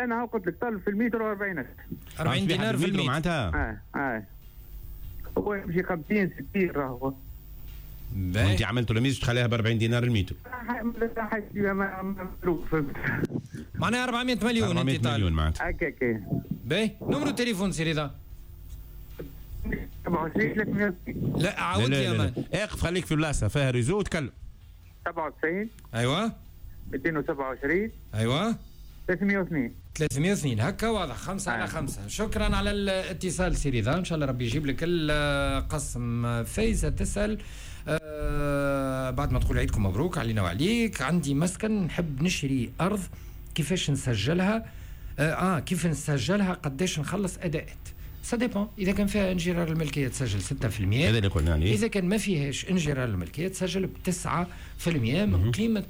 انا قلت لك طالب في المتر 40 دينار في المتر معناتها. هو يمشي 50 60 راهو. انت عملتوا لميز تخليها ب 40 دينار المتر. معناها 400 مليون. 400 مليون معناتها هكاك. باهي نمرو تليفون سي رضا. 27 360. لا عاود لي يا مان. اقف خليك في بلاصه فيها ريزو وتكلم. 97 ايوه 227 ايوه 302 هكا واضح. 5/5. شكرا على الاتصال سي رضا. ان شاء الله ربي يجيب لك القسم. فايزه تسال بعد ما تقول عيدكم مبروك علينا وعليك. عندي مسكن نحب نشري ارض كيفاش نسجلها؟ كيف نسجلها؟ قداش نخلص اداءات؟ سا ديبون. اذا كان فيها انجرار الملكيه تسجل 6%. هذا اللي قلنا عليه. اذا كان ما فيهاش انجرار الملكيه تسجل ب 9% من قيمه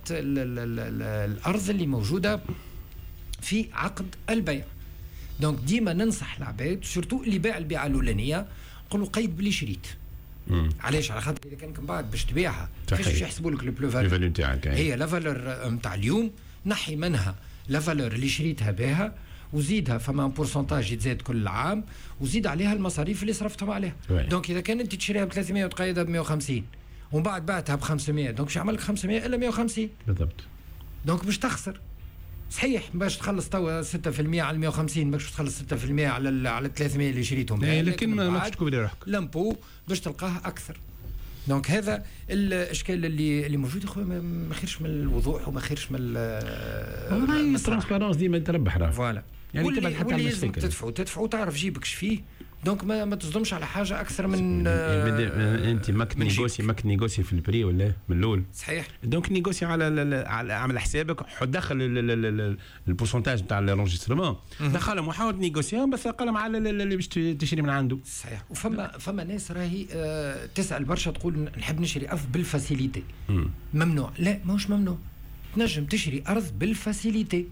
الارض اللي موجوده في عقد البيع. دونك ديما ننصح العباد سورتو اللي باع البيعه الاولانيه نقولوا قيد باللي شريت. علاش؟ على خاطر اذا كان من بعد باش تبيعها كيفاش باش يحسبوا لك البلو فالور نتاعك؟ هي لا فالور نتاع اليوم، نحي منها لا فالور اللي شريتها بها وزيدها فما بورسنتاج يتزاد كل عام وزيد عليها المصاريف اللي صرفتهم عليها. دونك اذا كان انت تشريها ب 300 وتقيدها ب 150 ومن بعد بعتها ب 500 دونك مش عمل لك 500 الا 150 بالضبط. دونك باش تخسر. صحيح باش تخلص توا 6% على 150 باش تخلص 6% على 300 اللي شريتهم بها، لكن ما باش تكبر روحك. لامبو باش تلقاها اكثر. دونك هذا الاشكال اللي موجود. اخويا ما خيرش من الوضوح وما خيرش من الترانسبيرونس ديما تربح راه. فوالا يعني تبعد حتى لازم تدفعوا تعرف جيبك شفيه. دونك ما تصدمش على حاجه اكثر من انت ماك نيغوسي في البري ولا من الاول. صحيح. دونك نيغوسي على عمل حسابك دخل البورسنتاج نتاع الانجسترمون دخلهم وحاول نيغوسيهم بس قلم على اللي باش تشري من عنده. صحيح. وفما ناس راهي تسال برشا تقول نحب نشري ارض بالفاسيليتي. ممنوع. لا ماهوش ممنوع. تنجم تشري ارض بالفاسيليتي.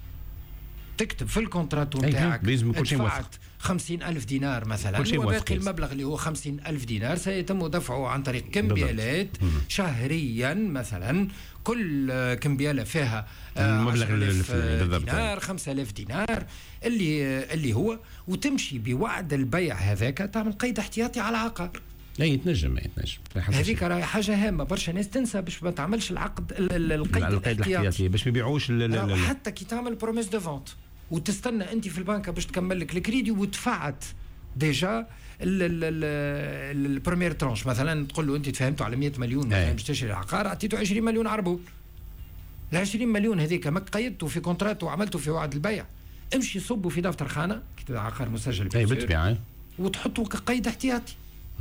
تكتب في الكونتراتو نتاعك دفعت 50,000 دينار مثلا وباقي المبلغ اللي هو 50,000 دينار سيتم دفعه عن طريق كمبيالات شهريا مثلا. كل كمبيالة فيها المبلغ دينار 5,000 دينار اللي هو وتمشي بوعد البيع هذاك تعمل قيد احتياطي على العقار. لا يتنجم هذيك راهي حاجه هامه برشا ناس تنسى باش ما تعملش القيد الاحتياطي باش ما يبيعوش. حتى كي تعمل بروميس دو فونت وتستنى انت في البنكه باش تكمل لك الكريدي ودفعت ديجا البروميير ترونش مثلا تقول له انت تفهمتوا على 100 مليون مثلا باش تشتري العقار اعطيته 20 مليون عربون. ال 20 مليون هذيك ما قيدته في كونترات وعملته في وعد البيع امشي صبوا في دفتر خانه كي عقار مسجل بالطبيعه وتحطوا كقيد احتياطي.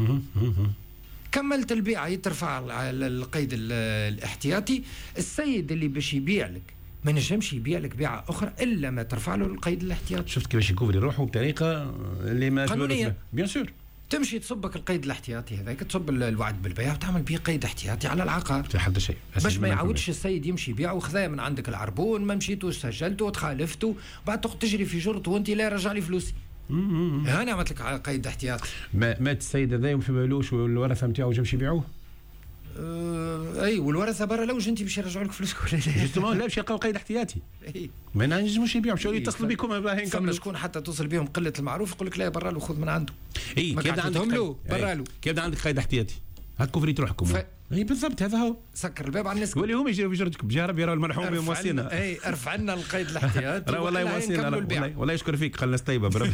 كملت البيعه يترفع القيد الاحتياطي. السيد اللي باش يبيع لك ما نجمش يبيع لك بيعه اخرى الا ما ترفع له القيد الاحتياطي. شفت كيفاش يكوفري روحه بطريقه اللي ما قانونيه بيان سور. تمشي تصبك القيد الاحتياطي هذاك تصب الوعد بالبيع وتعمل به قيد احتياطي على العقار حتى شيء باش ما يعاودش السيد يمشي يبيع وخذا من عندك العربون ما مشيتوش سجلته وتخالفته وبعد تقعد تجري في جرته وانت لا رجع لي فلوسي. انا عملت لك قيد احتياطي. مات السيد هذا وما فهملوش والورثه نتاعو جاو يبيعوه. اي والورثه برا لوج انت باش يرجعوا لك فلوسك ولا لا؟ جوستومون لا باش يلقاو قيد احتياطي. ما نجموش يبيعوا شو يتصلوا بكم فما شكون حتى توصل بهم قله المعروف يقول لك لا برا له خذ من عنده. اي كيبدا عندك برا له كيبدا عندك قيد احتياطي هاكو فريت روحكم. اي بالضبط هذا هو. سكر الباب على الناس ولي هما يجروا في جرتكم بجارب يراو المرحوم موصينا. اي ارفع لنا القيد الاحتياطي والله موصينا والله يشكر فيك خلنا طيبه بربي.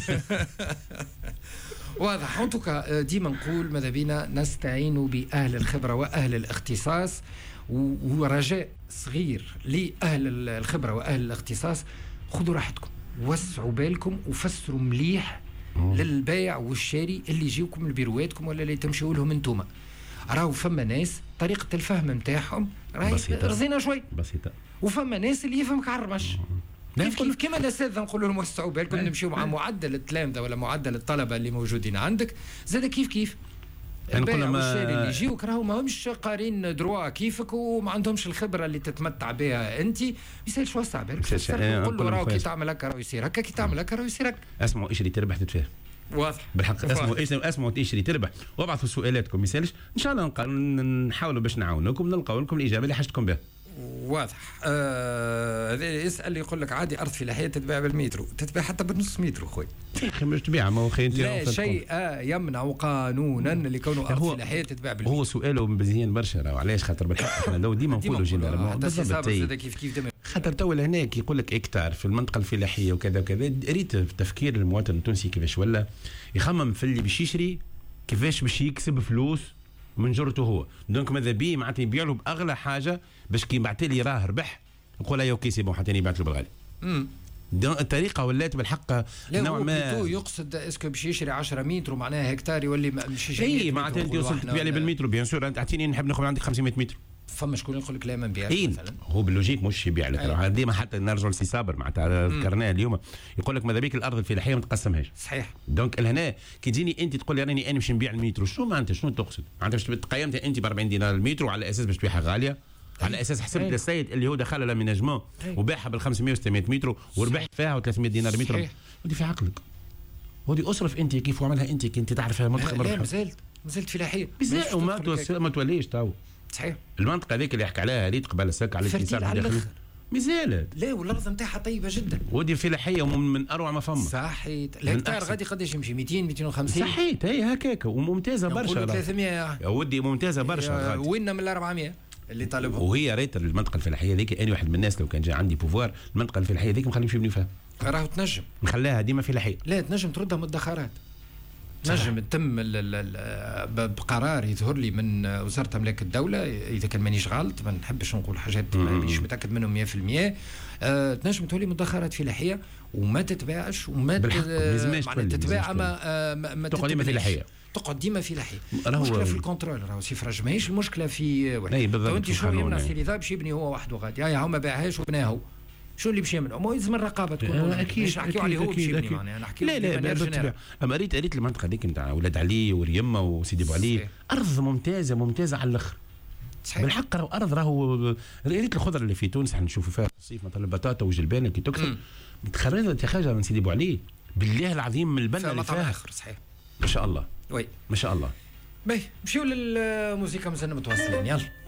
واضح. ان توكا ديما نقول ماذا بينا نستعين باهل الخبره واهل الاختصاص ورجاء صغير لاهل الخبره واهل الاختصاص خذوا راحتكم وسعوا بالكم وفسروا مليح للبائع والشاري اللي يجيوكم لبيرواتكم ولا اللي تمشيوا لهم انتوما. راهو فما ناس طريقه الفهم نتاعهم راهي رزينه شوي بسيطه وفما ناس اللي يفهمك عرمش. كيف كما الاساتذه نقولوا لهم وسعوا بالكم نمشيو مع معدل التلامذه ولا معدل الطلبه اللي موجودين عندك زاد كيف البائع والشاري اللي يجيوك راهو ماهمش قارين دروا كيفك وما عندهمش الخبره اللي تتمتع بها انت. ما يسالش وسع بالك قول له راهو كي تعمل هكا راهو يصير هكا كي تعمل هكا راهو يصير هكا. اسمعوا ايش اللي تربح تتفاهم واضح بالحق. اسمعوا ايش اللي تربح وابعثوا سؤالاتكم ما يسالش ان شاء الله نحاولوا باش نعاونوكم نلقاو لكم الاجابه اللي حاجتكم بها. واضح. هذا يسال يقول لك عادي ارض فلاحيه تتباع بالمترو، تتباع حتى بالنص مترو خويا. يا اخي مش تبيع، ما هو خير لا شيء يمنع قانونا اللي كونه ارض فلاحيه تتباع بالمترو. هو سؤاله مزيان برشا، راهو علاش؟ خاطر بالحق احنا لو ديما نقولوا جينيرالمون بالضبط كيف خاطر تو هناك يقول لك اكتار في المنطقه الفلاحيه وكذا وكذا. ريت في تفكير المواطن التونسي كيفاش ولا يخمم في اللي باش يشري كيفاش باش يكسب فلوس من جرته هو. دونك ماذا بيه معناتها يبيع له باغلى حاجه باش كي يبعث لي راه ربح يقول يا اوكي سي بون حتى يبعث له بالغالي. الطريقه ولات بالحق نوع ما يقصد اسكو باش يشري 10 متر معناها هكتار يولي مش يشري. اي معناتها انت وصلت تبيع لي بالمتر بيان سور انت اعطيني نحب ناخذ عندك 500 متر. فما شكون يقول لك لا ما نبيعش مثلا. هو باللوجيك مش يبيع لك. ديما حتى نرجعوا لسي صابر معناتها ذكرناه اليوم يقول لك ماذا بيك الارض الفلاحيه ما تقسمهاش. صحيح. دونك لهنا كي تجيني انت تقول لي راني انا باش نبيع المترو، شنو معناتها شنو تقصد؟ معناتها باش تقيمتها انت ب 40 دينار المترو على اساس باش تبيعها غاليه؟ على اساس حسبت للسيد اللي هو دخل لاميناجمون وباعها بال 500 و 600 متر وربحت فيها و300 دينار متر. ودي في عقلك، ودي اصرف انت كيف عملها انت كي انت تعرفها منطقه مربحه. مازلت فلاحيه وما توليش تو. صحيح. المنطقه هذيك اللي يحكي عليها هذيك قبل السك على الاتساع مازالت لا والارض نتاعها طيبه جدا ودي فلاحيه من اروع ما فما. صحيت. الهكتار غادي قداش يمشي 200 250. صحيت هي هكاك وممتازه برشا 300 يا ودي ممتازه برشا. وين من 400 اللي طالبهم. وهي ريت المنطقه الفلاحيه هذيك انا واحد من الناس لو كان جا عندي بوفوار المنطقه الفلاحيه هذيك ما نخليهمش يبنيو فيها. راهو تنجم نخليها ديما فلاحيه. لا تنجم تردها مدخرات. نجم تم بقرار يظهر لي من وزاره املاك الدوله اذا كان مانيش غلط، ما نحبش نقول حاجات مانيش متاكد منهم 100%. تنجم تولي مدخرات فلاحيه وما تتباعش وما تتباع ما تقعد ديما فلاحيه. تقعد ديما فلاحيه. المشكله في الكنترول راهو سي فرج، ماهيش المشكله في انت شو يمنع سيدي ذا باش يبني هو وحده غادي هو ما باعهاش وبناها شو اللي باش يعمل؟ ما يلزم الرقابه تكون اكيد. مش نحكيو عليه هو باش يبني معناها نحكيو لا اما ريت المنطقه هذيك نتاع ولاد علي وريمه وسيدي ابو علي ارض ممتازه على الاخر. بالحق راهو ارض راهو ريت الخضره اللي في تونس احنا نشوفوا فيها الصيف مثلا البطاطا والجلبانه كي تكثر تخرجت حاجه من سيدي ابو علي بالله العظيم من البلد اللي فيها اخر. صحيح ما شاء الله. وي ما شاء الله. باهي نمشيو للموسيقى مازلنا متواصلين. يلا